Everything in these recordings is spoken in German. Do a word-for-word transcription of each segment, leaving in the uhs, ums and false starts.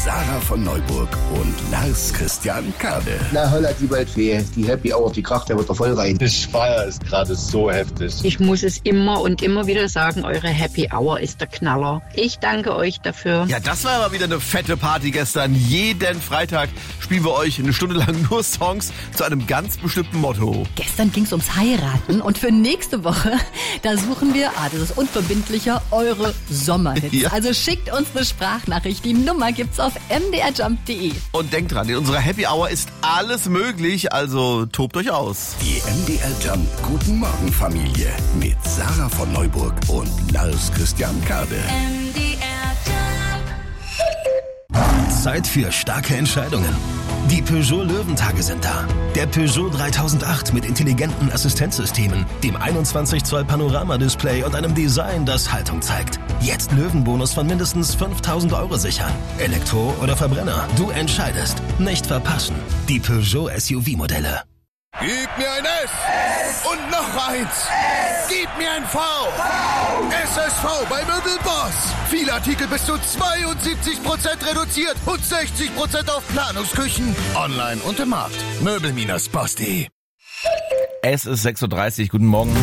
Sarah von Neuburg und Lars Christian Kade. Na, holla die Waldfee, die Happy Hour, die kracht ja wieder voll rein. Das Feier ist gerade so heftig. Ich muss es immer und immer wieder sagen, eure Happy Hour ist der Knaller. Ich danke euch dafür. Ja, das war aber wieder eine fette Party gestern. Jeden Freitag spielen wir euch eine Stunde lang nur Songs zu einem ganz bestimmten Motto. Gestern ging's ums Heiraten und für nächste Woche, da suchen wir, ah, das ist unverbindlicher, eure Sommerhits. Ja. Also schickt uns eine Sprachnachricht. Die Nummer gibt's auf m d r jump punkt d e. Und denkt dran, in unserer Happy Hour ist alles möglich, also tobt euch aus. Die M D R Jump Guten Morgen Familie mit Sarah von Neuburg und Lars Christian Kade. M D R Jump. Zeit für starke Entscheidungen. Die Peugeot Löwentage sind da. Der Peugeot dreitausendacht mit intelligenten Assistenzsystemen, dem einundzwanzig Zoll Panoramadisplay und einem Design, das Haltung zeigt. Jetzt Löwenbonus von mindestens fünftausend Euro sichern. Elektro oder Verbrenner, du entscheidest. Nicht verpassen. Die Peugeot S U V-Modelle. Gib mir ein S, S und noch eins. S. Gib mir ein V. V. S S V bei Möbelboss. Viele Artikel bis zu zweiundsiebzig Prozent reduziert und sechzig Prozent auf Planungsküchen. Online und im Markt. Möbel Boss punkt de. Es ist sechs Uhr dreißig, guten Morgen.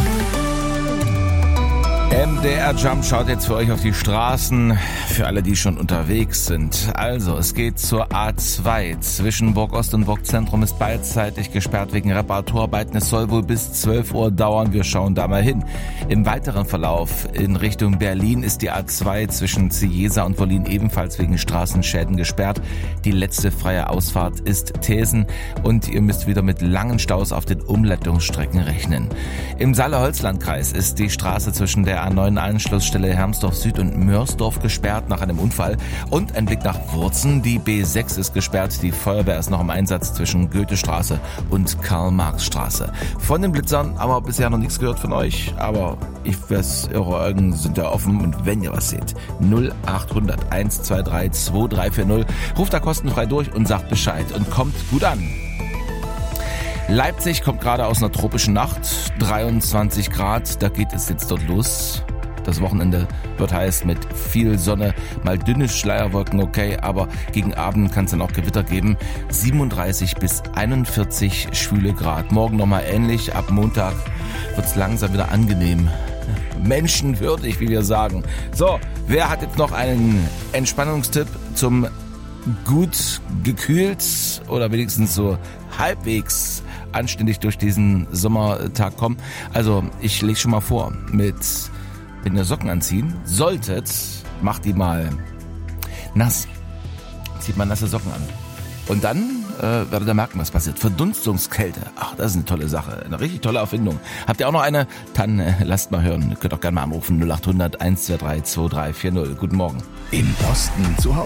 M D R Jump schaut jetzt für euch auf die Straßen, für alle, die schon unterwegs sind. Also, es geht zur A zwei. Zwischen Burg Ost und Burg Zentrum ist beidseitig gesperrt wegen Reparaturarbeiten. Es soll wohl bis zwölf Uhr dauern. Wir schauen da mal hin. Im weiteren Verlauf in Richtung Berlin ist die A zwei zwischen Cieza und Wollin ebenfalls wegen Straßenschäden gesperrt. Die letzte freie Ausfahrt ist Thesen und ihr müsst wieder mit langen Staus auf den Umleitungsstrecken rechnen. Im Saale-Holzland-Kreis ist die Straße zwischen der A neun Anschlussstelle Hermsdorf Süd und Mörsdorf gesperrt nach einem Unfall. Und ein Blick nach Wurzen. Die B sechs ist gesperrt. Die Feuerwehr ist noch im Einsatz zwischen Goethestraße und Karl-Marx-Straße. Von den Blitzern haben wir bisher noch nichts gehört von euch. Aber ich weiß, eure Augen sind ja offen. Und wenn ihr was seht, null acht hundert eins zwei drei zwei drei vier null. Ruft da kostenfrei durch und sagt Bescheid. Und kommt gut an. Leipzig kommt gerade aus einer tropischen Nacht, dreiundzwanzig Grad, da geht es jetzt dort los. Das Wochenende wird heiß mit viel Sonne, mal dünne Schleierwolken, okay, aber gegen Abend kann es dann auch Gewitter geben. siebenunddreißig bis einundvierzig schwüle Grad. Morgen nochmal ähnlich, ab Montag wird es langsam wieder angenehm. Menschenwürdig, wie wir sagen. So, wer hat jetzt noch einen Entspannungstipp zum gut gekühlt oder wenigstens so halbwegs anständig durch diesen Sommertag kommen? Also ich lege schon mal vor, mit wenn ihr Socken anziehen solltet, macht die mal nass. Zieht mal nasse Socken an. Und dann äh, werdet ihr merken, was passiert. Verdunstungskälte. Ach, das ist eine tolle Sache. Eine richtig tolle Erfindung. Habt ihr auch noch eine? Dann äh, lasst mal hören. Ihr könnt auch gerne mal anrufen. null acht hundert eins zwei drei zwei drei vier null. Guten Morgen. Im Osten zu Hause.